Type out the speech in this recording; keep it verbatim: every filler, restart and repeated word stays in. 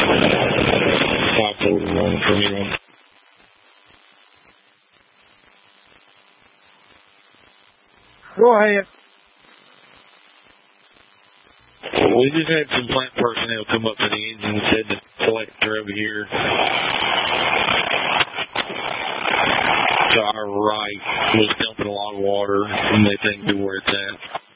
five forty-one from you. Go ahead. We just had some plant personnel come up to the engine and said the collector over here to our right was dumping a lot of water, and they think to where it's at.